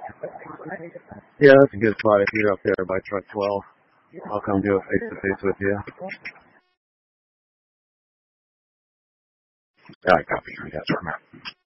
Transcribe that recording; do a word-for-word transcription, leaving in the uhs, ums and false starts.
Yeah, that's a good spot if you're up there by truck twelve. I'll come do a face-to-face with you. I copy. Yes, sir.